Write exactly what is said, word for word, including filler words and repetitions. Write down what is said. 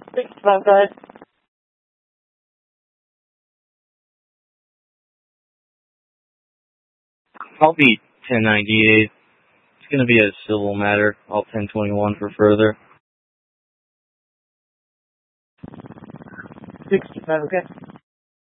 sixty-five, go ahead. I'll be ten ninety-eight. It's going to be a civil matter. I'll ten twenty-one for further. sixty-five, okay.